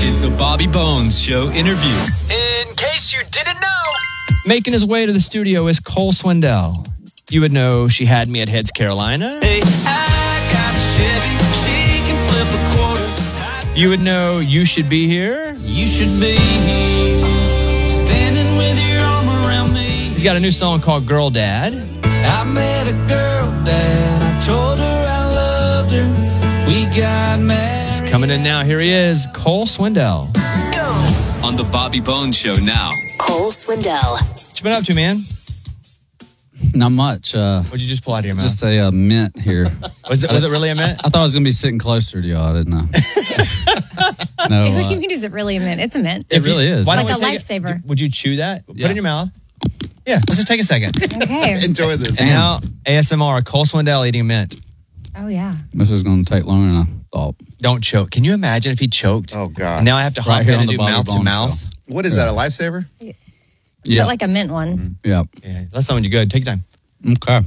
It's a Bobby Bones Show interview. In case you didn't know. Making his way to the studio is Cole Swindell. You would know She Had Me at Heads, Carolina. Hey, I got a Chevy, she can flip a quarter. You would know You Should Be Here. You should be here, standing with your arm around me. He's got a new song called Girl Dad. I met a girl, Dad. I told her I loved her. We got married. He's coming in now. Here he is, Cole Swindell. On the Bobby Bones Show now. Cole Swindell. What you been up to, man? Not much. What'd you just pull out of your mouth? Just a mint here. Was it really a mint? I thought I was going to be sitting closer to y'all. I didn't know. No, What do you mean, is it really a mint? It's a mint. it really is. Why don't Like we a take lifesaver. Would you chew that? Put Yeah. it in your mouth. Yeah, let's just take a second. Okay. Enjoy this. And now, ASMR, Cole Swindell eating mint. Oh, yeah. This is going to take longer than I thought. Don't choke. Can you imagine if he choked? Oh, God. And now I have to hop Right here in on and the do Bobby mouth to Bones mouth. Show. What is that, a lifesaver? Yeah. But like a mint one. Yeah. Yeah, that's something you good. Take your time. Okay.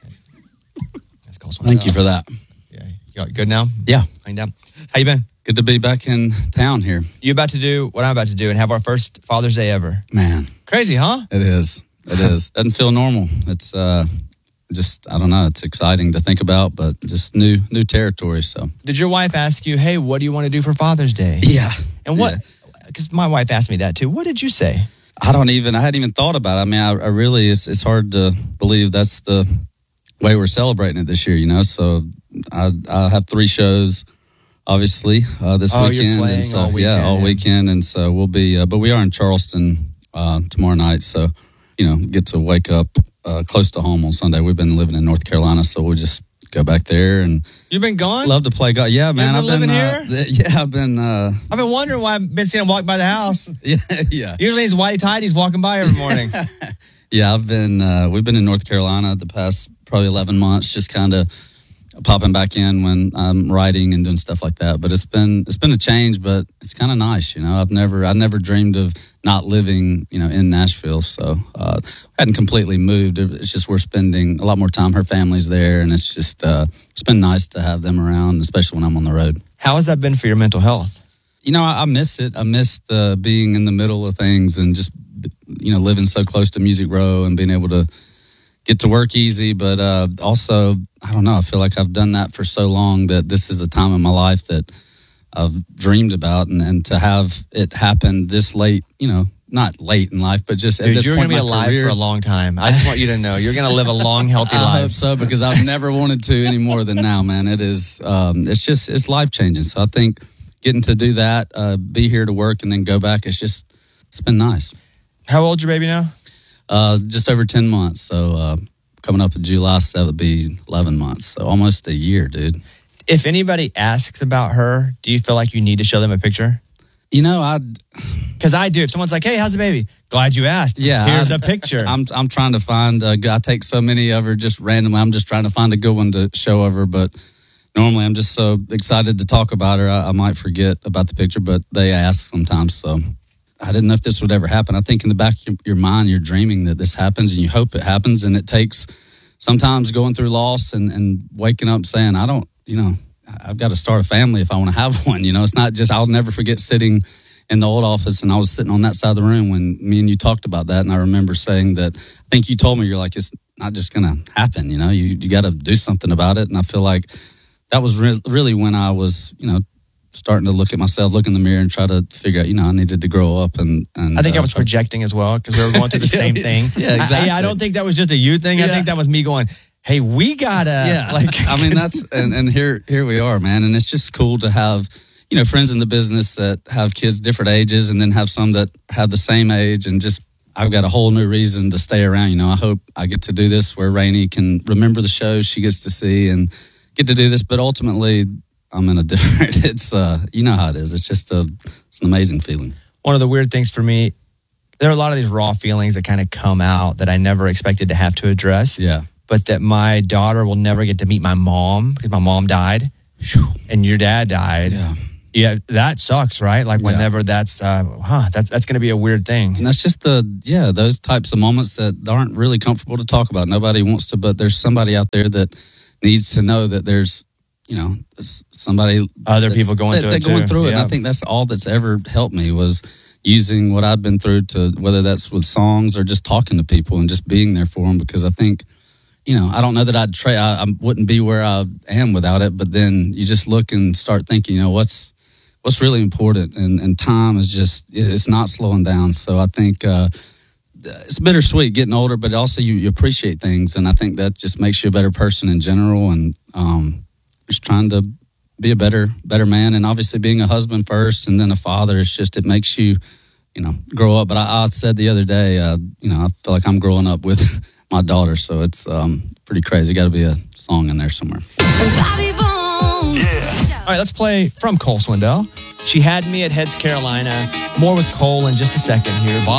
That's Cole Swindell. Thank you for that. Yeah, you good now? Yeah. Laying down. How you been? Good to be back in town here. You about to do what I'm about to do and have our first Father's Day ever. Man, Crazy, huh? it is. It is. Doesn't feel normal. It's just, I don't know. It's exciting to think about, but just new territory. So. Did your wife ask you, hey, what do you want to do for Father's Day? Yeah. And what, because my wife asked me that too. What did you say? I hadn't even thought about it. I mean, I really, it's hard to believe that's the way we're celebrating it this year, you know? So I have 3 shows, obviously, this Oh, weekend. you're playing and so, all weekend. Yeah, all weekend. And so we'll be, but we are in Charleston tomorrow night. So, you know, get to wake up close to home on Sunday. We've been living in North Carolina, so we'll just go back there and You've been gone? love to play golf. Yeah, man. been living here? Yeah, I've been. I've been wondering why I've been seeing him walk by the house. Yeah, yeah. Usually he's whitey tidy, he's walking by every morning. Yeah, I've been. We've been in North Carolina the past probably 11 months, just kind of popping back in when I'm writing and doing stuff like that. But it's been a change, but it's kind of nice, you know. I never dreamed of not living, you know, in Nashville. So I hadn't completely moved. It's just we're spending a lot more time. Her family's there, and it's just it's been nice to have them around, especially when I'm on the road. How has that been for your mental health? You know, I miss it. I miss the being in the middle of things and just, you know, living so close to Music Row and being able to get to work easy. But also, I don't know, I feel like I've done that for so long that this is a time in my life that I've dreamed about. And to have it happen this late, you know, not late in life, but just at Dude, this you're point going to in be my alive career. for a long time. I just want you to know you're going to live a long, healthy I life. hope so, because I've never wanted to any more than now, man. It is, it's life changing. So I think getting to do that, be here to work and then go back, it's been nice. How old's your baby now? Just over 10 months. So coming up in July, so that would be 11 months. So almost a year, dude. If anybody asks about her, do you feel like you need to show them a picture? You know, Because I do. If someone's like, hey, how's the baby? Glad you asked. Yeah, Here's a picture. I'm trying to find, I take so many of her just randomly. I'm just trying to find a good one to show of her. But normally I'm just so excited to talk about her. I might forget about the picture, but they ask sometimes. So I didn't know if this would ever happen. I think in the back of your mind, you're dreaming that this happens and you hope it happens. And it takes sometimes going through loss and waking up saying, I've got to start a family if I want to have one. You know, it's not just, I'll never forget sitting in the old office and I was sitting on that side of the room when me and you talked about that. And I remember saying that, I think you told me, you're like, it's not just going to happen. You know, you got to do something about it. And I feel like that was really when I was, you know, starting to look at myself, look in the mirror and try to figure out, you know, I needed to grow up. And I think I was projecting as well because we were going through the same thing. Yeah, exactly. I don't think that was just a you thing. I think that was me going, hey, we gotta I mean, that's and here we are, man. And it's just cool to have, you know, friends in the business that have kids different ages and then have some that have the same age, and just I've got a whole new reason to stay around. You know, I hope I get to do this where Rainey can remember the shows she gets to see and get to do this, but ultimately I'm in a different, it's you know how it is. It's just it's an amazing feeling. One of the weird things for me, there are a lot of these raw feelings that kind of come out that I never expected to have to address. Yeah. But that my daughter will never get to meet my mom because my mom died and your dad died. Yeah, that sucks, right? Like whenever that's going to be a weird thing. And that's just those types of moments that aren't really comfortable to talk about. Nobody wants to, but there's somebody out there that needs to know that there's, somebody, other people going through it they're going too. through it. Yeah. And I think that's all that's ever helped me was using what I've been through to, whether that's with songs or just talking to people and just being there for them. Because I think, I don't know that I wouldn't be where I am without it. But then you just look and start thinking, what's really important, and time is it's not slowing down. So I think it's bittersweet getting older, but also you appreciate things, and I think that just makes you a better person in general, and just trying to be a better man, and obviously being a husband first and then a father. It makes you grow up. But I said the other day, I feel like I'm growing up with my daughter, so it's pretty crazy. Got to be a song in there somewhere. All right, let's play from Cole Swindell. She Had Me at Heads Carolina. More with Cole in just a second here. Bob